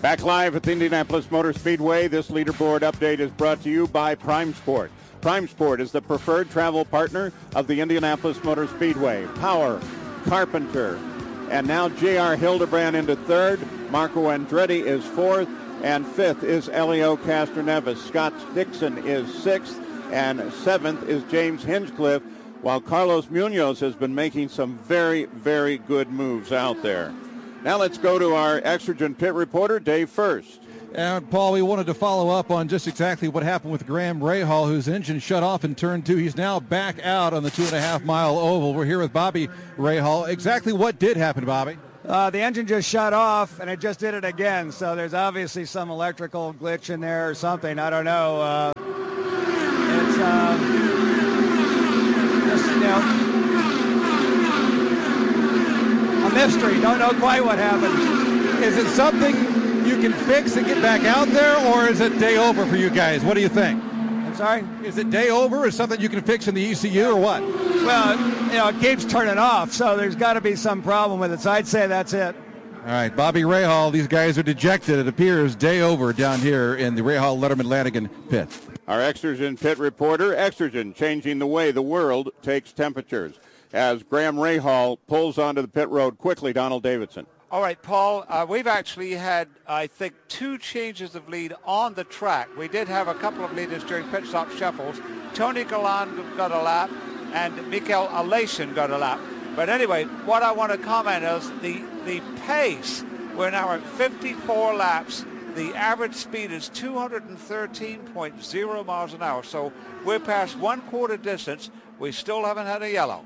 Back live at the Indianapolis Motor Speedway, this leaderboard update is brought to you by Prime Sport. Prime Sport is the preferred travel partner of the Indianapolis Motor Speedway. Power, Carpenter, and now J.R. Hildebrand into third. Marco Andretti is fourth, and fifth is Elio Castroneves. Scott Dixon is sixth, and seventh is James Hinchcliffe, while Carlos Munoz has been making some very, very good moves out there. Now let's go to our Exergen pit reporter, Dave First. And, Paul, we wanted to follow up on just exactly what happened with Graham Rahal, whose engine shut off in turn 2. He's now back out on the 2.5-mile oval. We're here with Bobby Rahal. Exactly what did happen, Bobby? The engine just shut off, and it just did it again. So there's obviously some electrical glitch in there or something. I don't know. It's just, a mystery. Don't know quite what happened. Is it something you can fix and get back out there, or is it day over for you guys? What do you think? I'm sorry? Is it day over, or something you can fix in the ECU, or what? Well, it keeps turning off, so there's got to be some problem with it. So I'd say that's it. All right, Bobby Rahal, these guys are dejected. It appears day over down here in the Rahal Letterman Lanigan pit. Our Exergen pit reporter, Exergen, changing the way the world takes temperatures. As Graham Rahal pulls onto the pit road quickly, Donald Davidson. All right, Paul, we've actually had, I think, 2 changes of lead on the track. We did have a couple of leaders during pit stop shuffles. Tony Galland got a lap, and Mikel Alation got a lap. But anyway, what I want to comment is the pace. We're now at 54 laps. The average speed is 213.0 miles an hour. So we're past 1/4 distance. We still haven't had a yellow.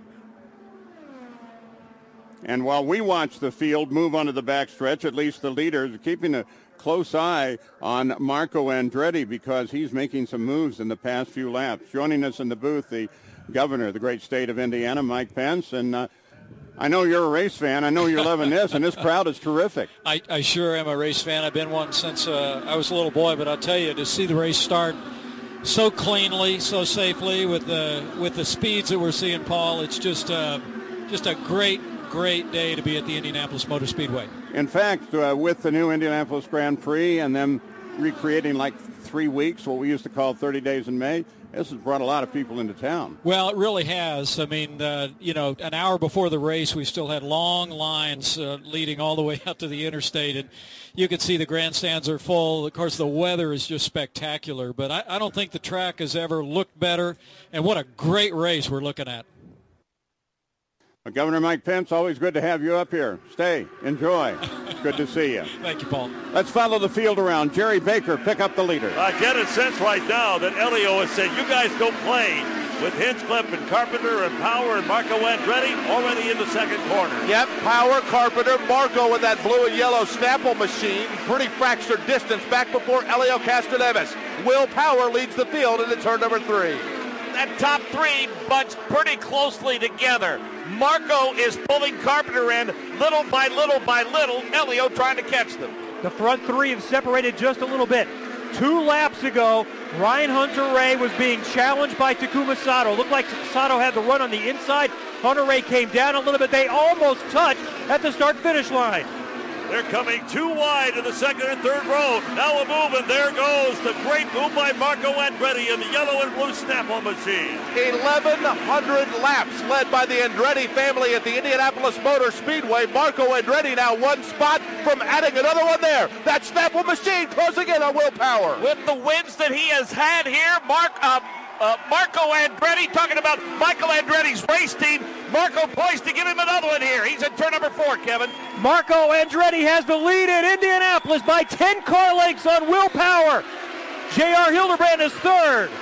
And while we watch the field move onto the backstretch, at least the leaders are keeping a close eye on Marco Andretti because he's making some moves in the past few laps. Joining us in the booth, the governor of the great state of Indiana, Mike Pence. And I know you're a race fan. I know you're loving this, and this crowd is terrific. I sure am a race fan. I've been one since I was a little boy. But I'll tell you, to see the race start so cleanly, so safely, with the speeds that we're seeing, Paul, it's just a great day to be at the Indianapolis Motor Speedway. In fact, with the new Indianapolis Grand Prix and them recreating like 3 weeks, what we used to call 30 days in May, this has brought a lot of people into town. Well, it really has. I mean, an hour before the race, we still had long lines leading all the way out to the interstate, and you could see the grandstands are full. Of course, the weather is just spectacular, but I don't think the track has ever looked better, and what a great race we're looking at. Governor Mike Pence, always good to have you up here. Stay. Enjoy. Good to see you. Thank you, Paul. Let's follow the field around. Jerry Baker, pick up the leader. I get a sense right now that Elio has said, you guys go play with Hinchcliffe and Carpenter and Power and Marco Andretti already in the second corner. Yep, Power, Carpenter, Marco with that blue and yellow Snapple machine. Pretty fractured distance back before Elio Castroneves. Will Power leads the field into turn number 3. That top 3 bunched pretty closely together. Marco is pulling Carpenter in little by little by little. Elio trying to catch them. The front 3 have separated just a little bit. 2 laps ago, Ryan Hunter-Reay was being challenged by Takuma Sato. Looked like Sato had the run on the inside. Hunter-Reay came down a little bit. They almost touched at the start-finish line. They're coming too wide in the second and third row. Now a move, and there goes the great move by Marco Andretti in the yellow and blue Snap-on machine. 1,100 laps led by the Andretti family at the Indianapolis Motor Speedway. Marco Andretti now 1 spot from adding another one there. That Snap-on machine closing in on Will Power. With the wins that he has had here, Marco Andretti, talking about Michael Andretti's race team. Marco poised to give him another one here. He's in turn number 4, Kevin. Marco Andretti has the lead in Indianapolis by 10 car lengths on Will Power. J.R. Hildebrand is third.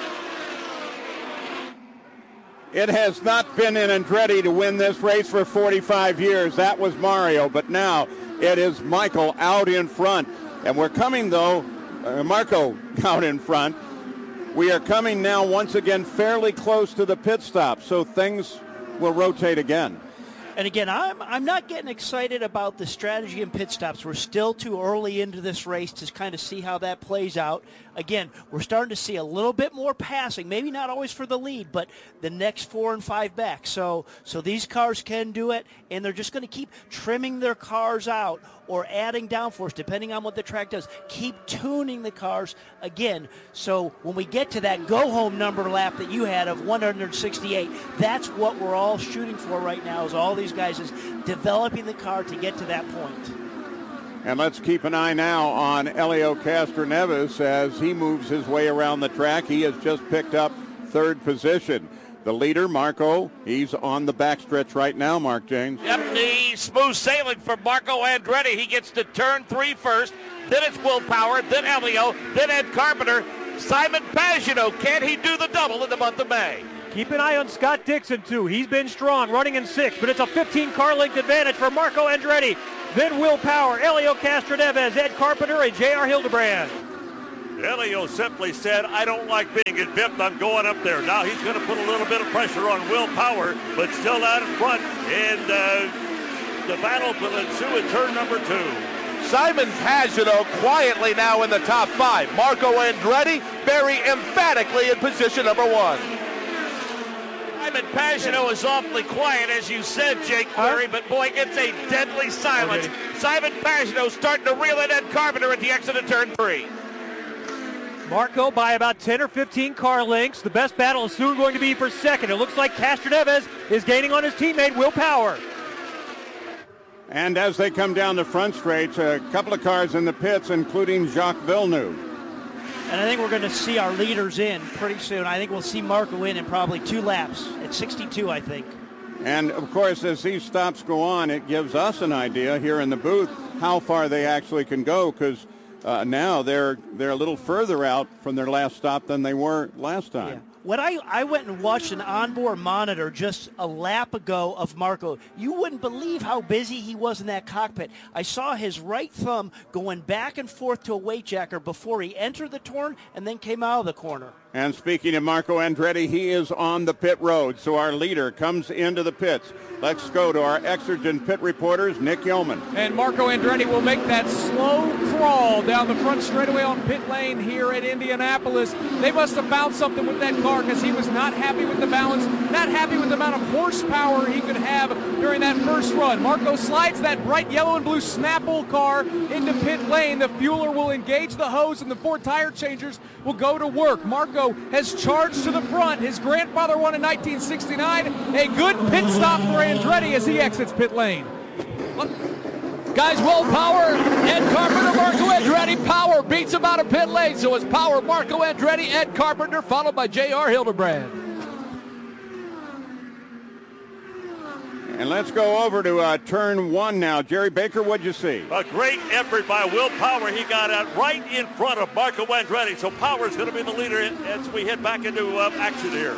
It has not been in Andretti to win this race for 45 years. That was Mario, but now it is Michael out in front. And we're coming, though, Marco out in front. We are coming now once again fairly close to the pit stop, so things will rotate again. And again, I'm not getting excited about the strategy in pit stops. We're still too early into this race to kind of see how that plays out. Again, we're starting to see a little bit more passing, maybe not always for the lead, but the next 4 and 5 back. So these cars can do it, and they're just going to keep trimming their cars out or adding downforce, depending on what the track does. Keep tuning the cars again. So when we get to that go-home number lap that you had of 168, that's what we're all shooting for right now, is all these guys is developing the car to get to that point. And let's keep an eye now on Helio Castroneves as he moves his way around the track. He has just picked up third position. The leader, Marco, he's on the backstretch right now, Mark James. Yep, the smooth sailing for Marco Andretti. He gets to turn 3 first, then it's Will Power, then Helio, then Ed Carpenter. Simon Pagenaud, can he do the double in the month of May? Keep an eye on Scott Dixon, too. He's been strong, running in 6th, but it's a 15-car length advantage for Marco Andretti. Then Will Power, Helio Castroneves, Ed Carpenter, and J.R. Hildebrand. Helio simply said, I don't like being at fifth, I'm going up there. Now he's going to put a little bit of pressure on Will Power, but still out in front, and the battle will ensue in turn number 2. Simon Pagenaud quietly now in the top 5. Marco Andretti very emphatically in position number 1. Simon Pagenaud is awfully quiet, as you said, Jake Query, but boy, it's a deadly silence. Okay. Simon Pagenaud starting to reel in Ed Carpenter at the exit of turn 3. Marco by about 10 or 15 car lengths. The best battle is soon going to be for second. It looks like Castroneves is gaining on his teammate, Will Power. And as they come down the front straight, a couple of cars in the pits, including Jacques Villeneuve. And I think we're going to see our leaders in pretty soon. I think we'll see Marco in probably 2 laps at 62, I think. And, of course, as these stops go on, it gives us an idea here in the booth how far they actually can go, because now they're a little further out from their last stop than they were last time. Yeah. When I went and watched an onboard monitor just a lap ago of Marco, you wouldn't believe how busy he was in that cockpit. I saw his right thumb going back and forth to a weight jacker before he entered the turn and then came out of the corner. And speaking of Marco Andretti, he is on the pit road, so our leader comes into the pits. Let's go to our Exergen pit reporters, Nick Yeoman. And Marco Andretti will make that slow crawl down the front straightaway on pit lane here at Indianapolis. They must have found something with that car because he was not happy with the balance, not happy with the amount of horsepower he could have during that first run. Marco slides that bright yellow and blue Snapple car into pit lane. The fueler will engage the hose and the 4 tire changers will go to work. Marco has charged to the front. His grandfather won in 1969. A good pit stop for Andretti as he exits pit lane. Guys, Will Power, Ed Carpenter, Marco Andretti. Power beats him out of pit lane. So it's Power, Marco Andretti, Ed Carpenter, followed by J.R. Hildebrand. And let's go over to turn 1 now. Jerry Baker, what'd you see? A great effort by Will Power. He got out right in front of Marco Andretti. So Power's going to be the leader as we head back into action here.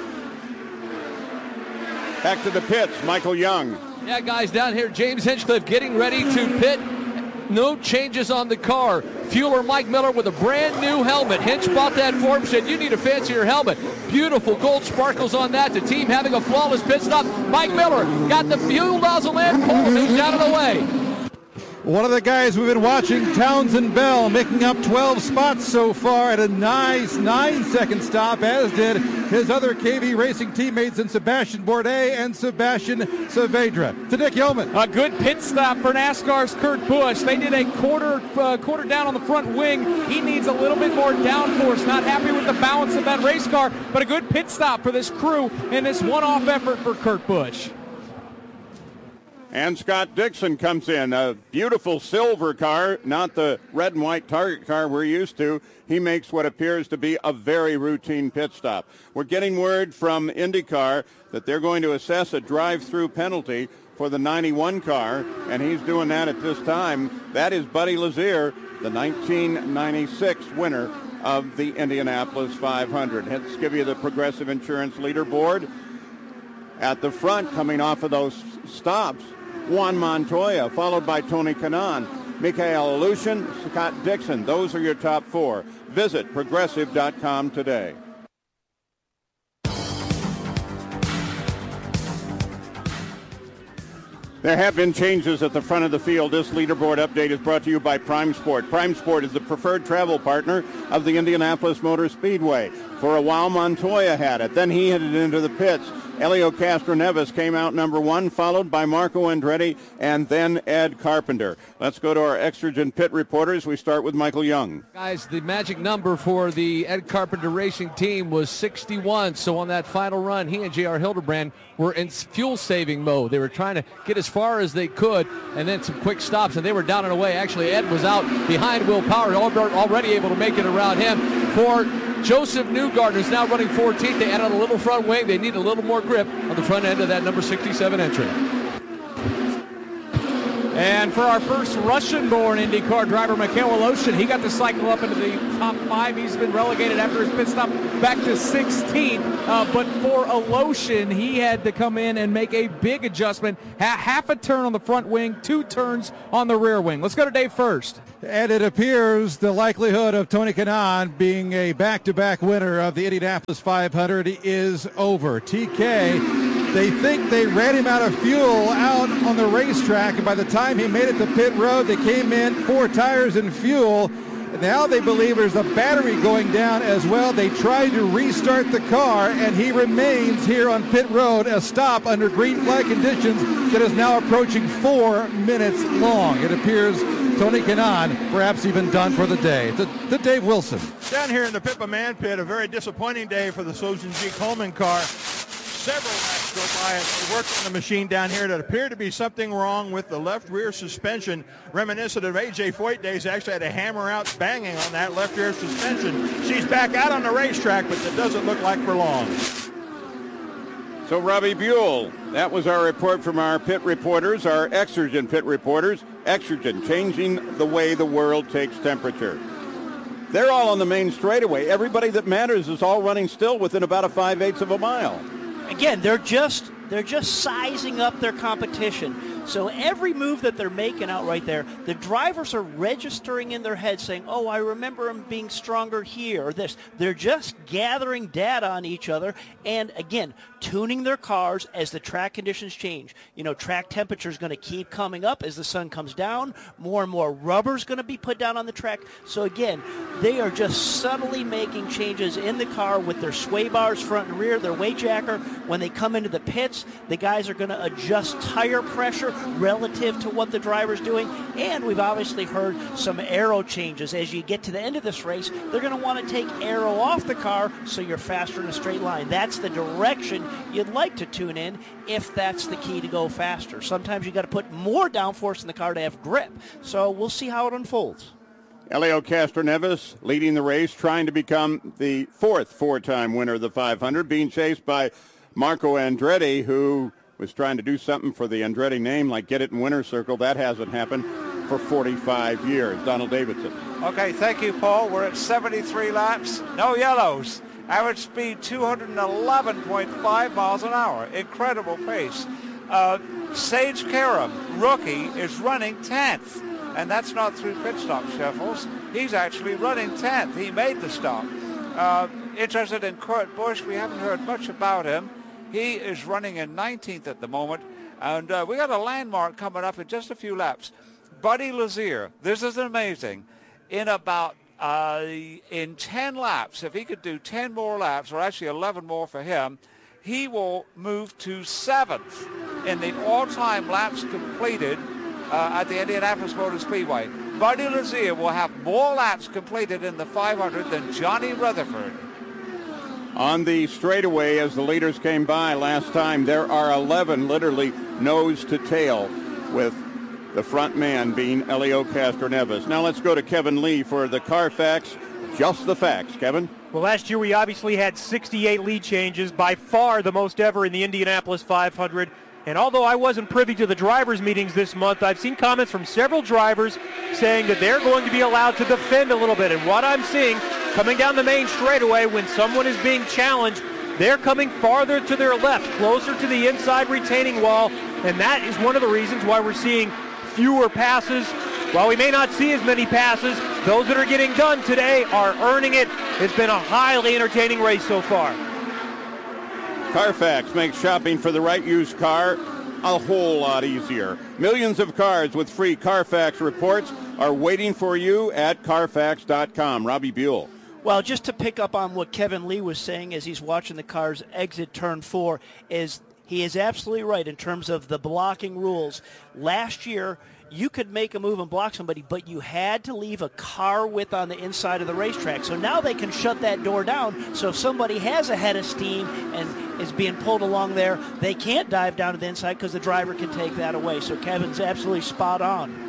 Back to the pits, Michael Young. Yeah, guys, down here, James Hinchcliffe getting ready to pit. No changes on the car. Fueler Mike Miller with a brand new helmet. Hinch bought that for him, said you need a fancier helmet. Beautiful gold sparkles on that. The team having a flawless pit stop. Mike Miller got the fuel nozzle in, pulled things out of the way. One of the guys we've been watching, Townsend Bell, making up 12 spots so far at a nice 9-second stop, as did his other KV Racing teammates in Sebastian Bourdais and Sebastian Saavedra. To Nick Yeoman. A good pit stop for NASCAR's Kurt Busch. They did a quarter down on the front wing. He needs a little bit more downforce. Not happy with the balance of that race car, but a good pit stop for this crew in this one-off effort for Kurt Busch. And Scott Dixon comes in, a beautiful silver car, not the red and white Target car we're used to. He makes what appears to be a very routine pit stop. We're getting word from IndyCar that they're going to assess a drive-through penalty for the 91 car, and he's doing that at this time. That is Buddy Lazier, the 1996 winner of the Indianapolis 500. Let's give you the Progressive Insurance leaderboard. At the front, coming off of those stops, Juan Montoya, followed by Tony Kanaan, Mikael Alushin, Scott Dixon. Those are your top 4. Visit Progressive.com today. There have been changes at the front of the field. This leaderboard update is brought to you by Prime Sport. Prime Sport is the preferred travel partner of the Indianapolis Motor Speedway. For a while, Montoya had it. Then he headed into the pits. Elio Castroneves came out number 1, followed by Marco Andretti and then Ed Carpenter. Let's go to our Exergen pit reporters. We start with Michael Young. Guys, the magic number for the Ed Carpenter Racing team was 61. So on that final run, he and J.R. Hildebrand were in fuel-saving mode. They were trying to get as far as they could, and then some quick stops, and they were down and away. Actually, Ed was out behind Will Power, already able to make it around him. For Joseph Newgarden, who's now running 14th, they added a little front wing. They need a little more grip on the front end of that number 67 entry. And for our first Russian-born IndyCar driver, Mikhail Aleshin, he got to cycle up into the top 5. He's been relegated after his pit stop back to 16th. But for Aleshin, he had to come in and make a big adjustment. Half a turn on the front wing, 2 turns on the rear wing. Let's go to Dave first. And it appears the likelihood of Tony Kanaan being a back-to-back winner of the Indianapolis 500 is over. TK, they think they ran him out of fuel out on the racetrack, and by the time he made it to pit road, they came in 4 tires and fuel. Now they believe there's a battery going down as well. They tried to restart the car, and he remains here on pit road, a stop under green flag conditions that is now approaching 4 minutes long. It appears Tony Kanaan perhaps even done for the day. To Dave Wilson. Down here in the Pippa Man pit, a very disappointing day for the Sojin G. Coleman car. Several laps go by as they work on the machine down here. That appeared to be something wrong with the left rear suspension, reminiscent of A.J. Foyt days. Actually had to hammer out banging on that left rear suspension. She's back out on the racetrack, but it doesn't look like for long. So Robbie Buell, that was our report from our pit reporters, our Exergen pit reporters. Exergen, changing the way the world takes temperature. They're all on the main straightaway. Everybody that matters is all running still within about a 5/8 of a mile. Again, they're just sizing up their competition. So every move that they're making out right there, the drivers are registering in their head saying, oh, I remember him being stronger here or this. They're just gathering data on each other and, again, tuning their cars as the track conditions change. You know, track temperature is going to keep coming up as the sun comes down. More and more rubber is going to be put down on the track. So, again, they are just subtly making changes in the car with their sway bars front and rear, their weight jacker. When they come into the pits, the guys are going to adjust tire pressure relative to what the driver's doing, and we've obviously heard some aero changes. As you get to the end of this race, they're going to want to take aero off the car so you're faster in a straight line. That's the direction you'd like to tune in if that's the key to go faster. Sometimes you got to put more downforce in the car to have grip, so we'll see how it unfolds. Elio Castroneves leading the race, trying to become the 4th four-time winner of the 500, being chased by Marco Andretti, who was trying to do something for the Andretti name, like get it in winner's circle. That hasn't happened for 45 years. Donald Davidson. Okay, thank you, Paul. We're at 73 laps. No yellows. Average speed 211.5 miles an hour. Incredible pace. Sage Karam, rookie, is running 10th. And that's not through pit stop shuffles. He's actually running 10th. He made the stop. Interested in Kurt Busch. We haven't heard much about him. He is running in 19th at the moment, and we got a landmark coming up in just a few laps. Buddy Lazier, this is amazing. In about in 10 laps, if he could do 10 more laps, or actually 11 more for him, he will move to 7th in the all-time laps completed at the Indianapolis Motor Speedway. Buddy Lazier will have more laps completed in the 500 than Johnny Rutherford. On the straightaway, as the leaders came by last time, there are 11 literally nose to tail, with the front man being Elio Castroneves. Now let's go to Kevin Lee for the Carfax. Just the facts, Kevin. Well, last year we obviously had 68 lead changes, by far the most ever in the Indianapolis 500. And although I wasn't privy to the drivers' meetings this month, I've seen comments from several drivers saying that they're going to be allowed to defend a little bit. And what I'm seeing coming down the main straightaway, when someone is being challenged, they're coming farther to their left, closer to the inside retaining wall. And that is one of the reasons why we're seeing fewer passes. While we may not see as many passes, those that are getting done today are earning it. It's been a highly entertaining race so far. Carfax makes shopping for the right used car a whole lot easier. Millions of cars with free Carfax reports are waiting for you at Carfax.com. Robbie Buell. Well, just to pick up on what Kevin Lee was saying as he's watching the cars exit turn 4, is he is absolutely right in terms of the blocking rules. Last year, you could make a move and block somebody, but you had to leave a car width on the inside of the racetrack. So now they can shut that door down. So if somebody has a head of steam and is being pulled along there, they can't dive down to the inside because the driver can take that away. So Kevin's absolutely spot on.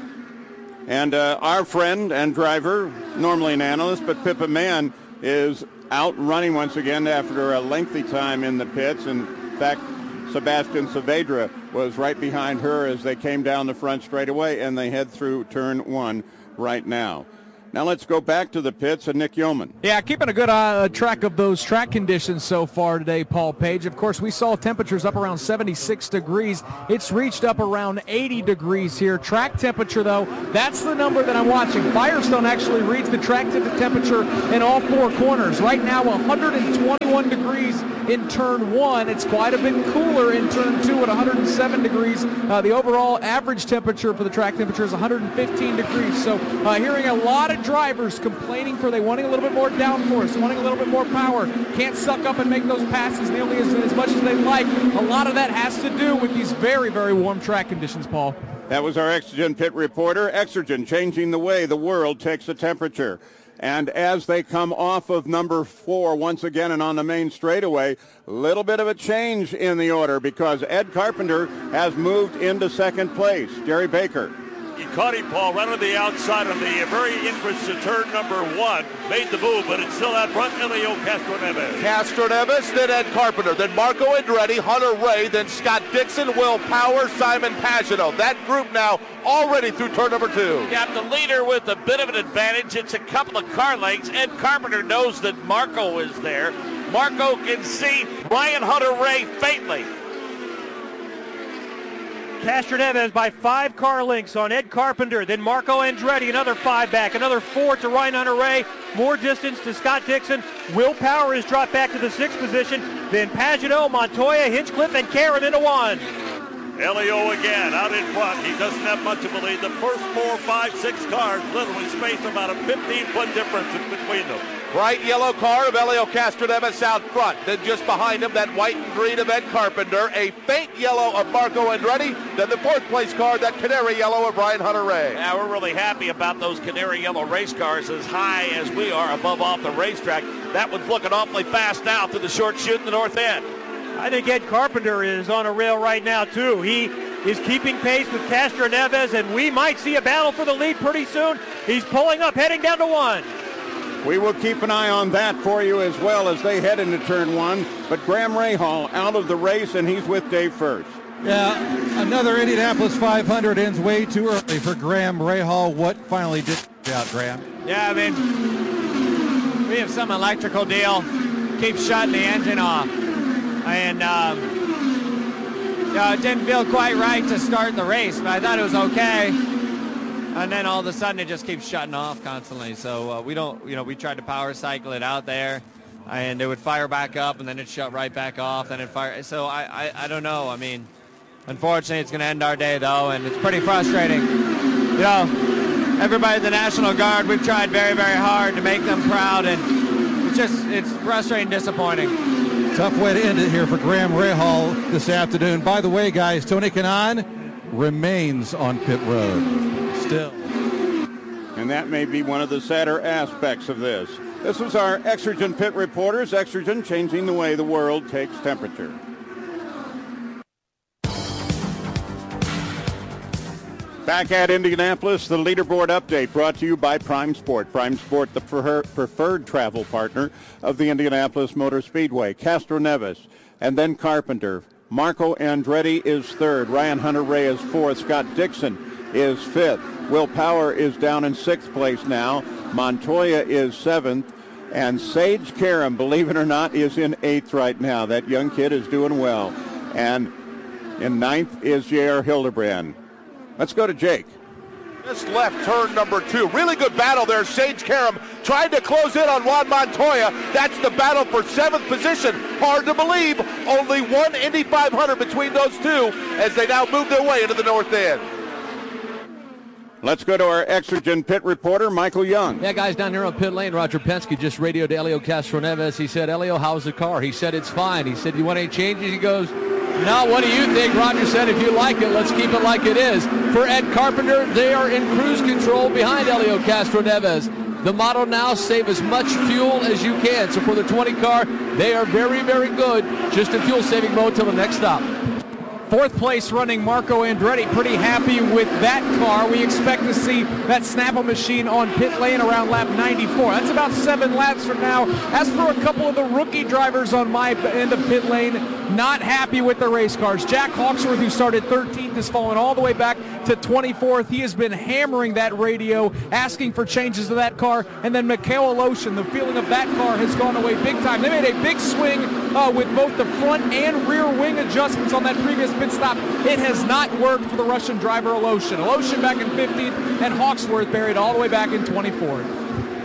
And our friend and driver, normally an analyst, but Pippa Mann, is out running once again after a lengthy time in the pits. In fact, Sebastian Saavedra was right behind her as they came down the front straightaway, and they head through turn 1 right now. Now let's go back to the pits and Nick Yeoman. Yeah, keeping a good track of those track conditions so far today, Paul Page. Of course, we saw temperatures up around 76 degrees. It's reached up around 80 degrees here. Track temperature, though, that's the number that I'm watching. Firestone actually reads the track temperature in all 4 corners. Right now, 121 degrees in turn 1. It's quite a bit cooler in turn 2 at 107 degrees. The overall average temperature for the track temperature is 115 degrees. So hearing a lot of drivers complaining for they wanting a little bit more downforce, wanting a little bit more power, can't suck up and make those passes nearly as much as they like. A lot of that has to do with these very, very warm track conditions, Paul. That was our Exergen pit reporter. Exergen, changing the way the world takes a temperature. And as they come off of number 4 once again and on the main straightaway, a little bit of a change in the order because Ed Carpenter has moved into second place. Jerry Baker. He caught him, Paul, right on the outside on the very entrance to turn number 1. Made the move, but it's still out front. Elio Castroneves. Castroneves, then Ed Carpenter, then Marco Andretti, Hunter Ray, then Scott Dixon, Will Power, Simon Pagenaud. That group now already through turn number 2. Got the leader with a bit of an advantage. It's a couple of car lengths. Ed Carpenter knows that Marco is there. Marco can see Ryan Hunter Ray faintly. Castroneves by 5 car lengths on Ed Carpenter, then Marco Andretti, another 5 back, another 4 to Ryan Hunter-Ray, more distance to Scott Dixon. Will Power is dropped back to the 6th position, then Pagenaud, Montoya, Hinchcliffe, and Caron into 1. Elio again out in front. He doesn't have much of a lead. The first 4, 5, 6 cars literally spaced about a 15-foot difference in between them. Bright yellow car of Elio Castroneves out front. Then just behind him, that white and green of Ed Carpenter. A faint yellow of Marco Andretti. Then the 4th place car, that canary yellow of Ryan Hunter-Ray. Yeah, we're really happy about those canary yellow race cars as high as we are above off the racetrack. That one's looking awfully fast now through the short chute in the north end. I think Ed Carpenter is on a rail right now, too. He is keeping pace with Castroneves, and we might see a battle for the lead pretty soon. He's pulling up, heading down to 1. We will keep an eye on that for you as well as they head into turn 1. But Graham Rahal out of the race, and he's with Dave First. Yeah, another Indianapolis 500 ends way too early for Graham Rahal. What finally did out, Graham? Yeah, I mean, we have some electrical deal. Keeps shutting the engine off. And it didn't feel quite right to start the race, but I thought it was okay. And then all of a sudden it just keeps shutting off constantly. So we tried to power cycle it out there, and it would fire back up, and then it shut right back off, and it fire. So I don't know. I mean, unfortunately, it's going to end our day though, and it's pretty frustrating. You know, everybody at the National Guard, we've tried very, very hard to make them proud, and it's frustrating, disappointing. Tough way to end it here for Graham Rahal this afternoon. By the way, guys, Tony Kanaan remains on pit road still. And that may be one of the sadder aspects of this. This was our Exergen pit reporters. Exergen, changing the way the world takes temperature. Back at Indianapolis, the leaderboard update brought to you by Prime Sport. Prime Sport, the preferred travel partner of the Indianapolis Motor Speedway. Castroneves, and then Carpenter. Marco Andretti is 3rd. Ryan Hunter-Ray is 4th. Scott Dixon is 5th. Will Power is down in 6th place now. Montoya is 7th. And Sage Karam, believe it or not, is in 8th right now. That young kid is doing well. And in 9th is J.R. Hildebrand. Let's go to Jake. Just left turn number 2. Really good battle there. Sage Karam trying to close in on Juan Montoya. That's the battle for 7th position. Hard to believe. Only one Indy 500 between those two as they now move their way into the north end. Let's go to our Exergen pit reporter, Michael Young. Yeah, guys, down here on pit lane, Roger Penske just radioed to Helio Castroneves. He said, Helio, how's the car? He said, it's fine. He said, you want any changes? He goes, no, what do you think? Roger said, if you like it, let's keep it like it is. For Ed Carpenter, they are in cruise control behind Helio Castroneves. The motto now, save as much fuel as you can. So for the 20 car, they are very, very good. Just in fuel-saving mode till the next stop. Fourth place running Marco Andretti, pretty happy with that car. We expect to see that Snapple machine on pit lane around lap 94. That's about 7 laps from now. As for a couple of the rookie drivers on my end of pit lane, not happy with the race cars. Jack Hawksworth, who started 13th, has fallen all the way back to 24th. He has been hammering that radio, asking for changes to that car. And then Mikhail Aleshin, the feeling of that car has gone away big time. They made a big swing with both the front and rear wing adjustments on that previous pit stop. It has not worked for the Russian driver Aleshin. Aleshin back in 15th and Hawksworth buried all the way back in 24th.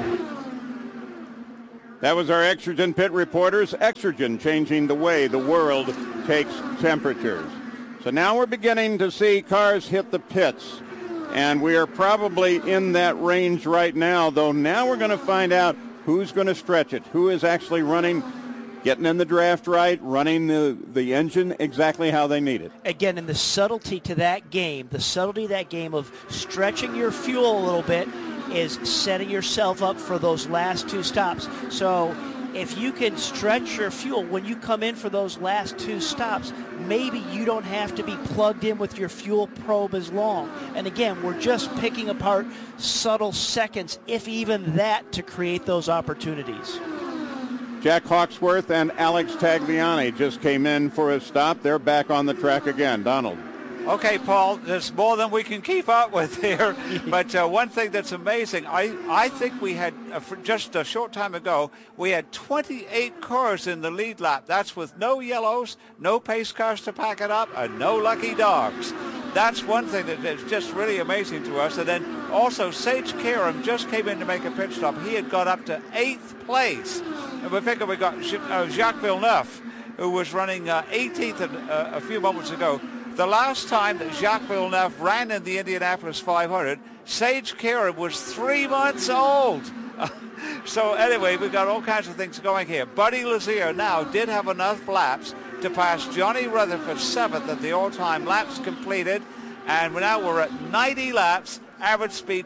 That was our Exergen pit reporters. Exergen, changing the way the world takes temperatures. So now we're beginning to see cars hit the pits, and we are probably in that range right now, though now we're going to find out who's going to stretch it, who is actually running, getting in the draft right, running the engine exactly how they need it. Again, and the subtlety to that game, of stretching your fuel a little bit is setting yourself up for those last 2 stops. So if you can stretch your fuel when you come in for those last 2 stops, maybe you don't have to be plugged in with your fuel probe as long. And again, we're just picking apart subtle seconds, if even that, to create those opportunities. Jack Hawksworth and Alex Tagliani just came in for a stop. They're back on the track again. Donald. Okay, Paul, there's more than we can keep up with here. But one thing that's amazing, I think we had, just a short time ago, we had 28 cars in the lead lap. That's with no yellows, no pace cars to pack it up, and no lucky dogs. That's one thing that's just really amazing to us. And then also Sage Karam just came in to make a pit stop. He had got up to 8th place. And we figure we got Jacques Villeneuve, who was running 18th a few moments ago. The last time that Jacques Villeneuve ran in the Indianapolis 500, Sage Karam was 3 months old. So anyway, we've got all kinds of things going here. Buddy Lazier now did have enough laps to pass Johnny Rutherford 7th at the all-time laps completed. And now we're at 90 laps, average speed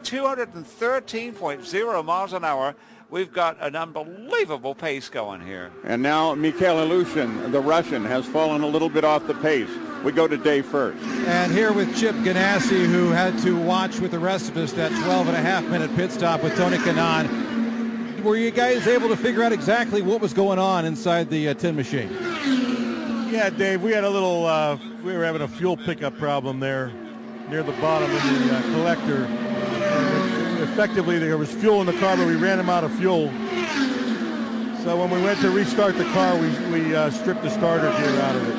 213.0 miles an hour. We've got an unbelievable pace going here. And now Mikhail Aleshin, the Russian, has fallen a little bit off the pace. We go to Dave first. And here with Chip Ganassi, who had to watch with the rest of us that 12.5-minute pit stop with Tony Kanaan. Were you guys able to figure out exactly what was going on inside the tin machine? Yeah, Dave, we had a little, we were having a fuel pickup problem there near the bottom of the collector. Effectively, there was fuel in the car, but we ran him out of fuel. So when we went to restart the car, we stripped the starter gear out of it.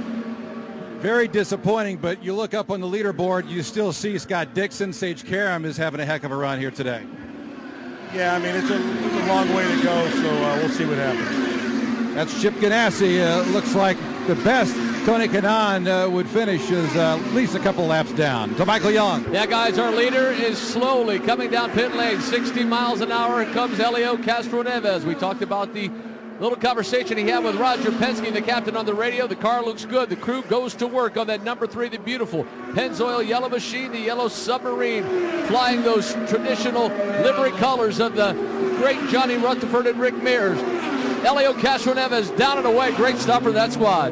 Very disappointing, but you look up on the leaderboard, you still see Scott Dixon. Sage Karam is having a heck of a run here today. Yeah, I mean, it's a long way to go, so we'll see what happens. That's Chip Ganassi. Looks like the best Tony Kanaan would finish is at least a couple laps down. To Michael Young. Yeah, guys, our leader is slowly coming down pit lane. 60 miles an hour comes Helio Castroneves. We talked about the little conversation he had with Roger Penske, the captain, on the radio. The car looks good. The crew goes to work on that number 3, the beautiful Pennzoil yellow machine, the yellow submarine, flying those traditional livery colors of the great Johnny Rutherford and Rick Mears. Helio Castroneves down and away. Great stop for that squad.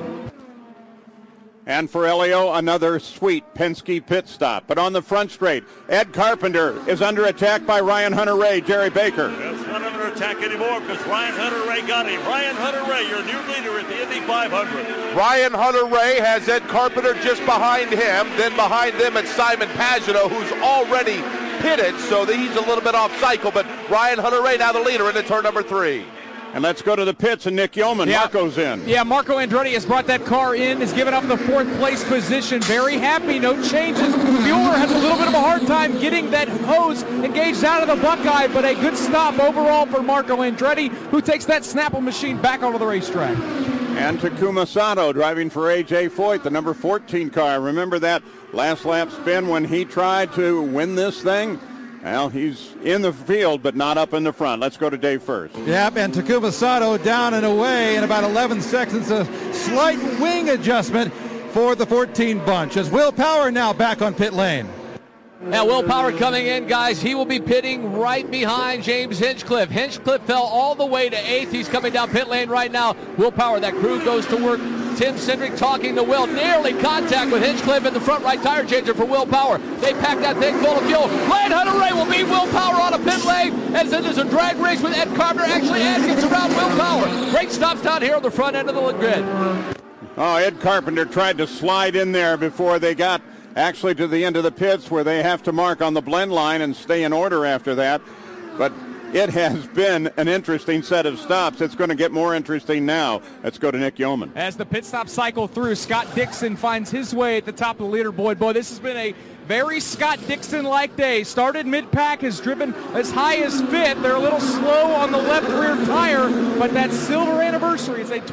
And for Helio, another sweet Penske pit stop. But on the front straight, Ed Carpenter is under attack by Ryan Hunter-Reay, Jerry Baker. It's not under attack anymore because Ryan Hunter-Reay got him. Ryan Hunter-Reay, your new leader at the Indy 500. Ryan Hunter-Reay has Ed Carpenter just behind him. Then behind them it's Simon Pagenaud, who's already pitted, so he's a little bit off cycle. But Ryan Hunter-Reay now the leader into turn number 3. And let's go to the pits, and Nick Yeoman. Yeah. Marco's in. Yeah, Marco Andretti has brought that car in, has given up the 4th place position. Very happy, no changes. Bueller has a little bit of a hard time getting that hose engaged out of the Buckeye, but a good stop overall for Marco Andretti, who takes that Snapple machine back onto the racetrack. And Takuma Sato driving for A.J. Foyt, the number 14 car. Remember that last lap spin when he tried to win this thing? Well, he's in the field, but not up in the front. Let's go to Dave first. Yep, and Takuma Sato down and away in about 11 seconds. A slight wing adjustment for the 14 bunch as Will Power now back on pit lane. Now, Will Power coming in, guys. He will be pitting right behind James Hinchcliffe. Hinchcliffe fell all the way to 8th. He's coming down pit lane right now. Will Power, that crew goes to work. Tim Cindric talking to Will. Nearly contact with Hinchcliffe in the front right tire changer for Will Power. They pack that thing full of fuel. Ryan Hunter-Reay will beat Will Power on a pit lane. And then there's a drag race with Ed Carpenter. Actually, Ed gets around Will Power. Great stops down here on the front end of the grid. Oh, Ed Carpenter tried to slide in there before they got actually to the end of the pits where they have to mark on the blend line and stay in order after that. But it has been an interesting set of stops. It's going to get more interesting now. Let's go to Nick Yeoman. As the pit stop cycle through, Scott Dixon finds his way at the top of the leaderboard. Boy, this has been a very Scott Dixon-like day. Started mid-pack, has driven as high as 5th. They're a little slow on the left rear tire, but that silver anniversary is a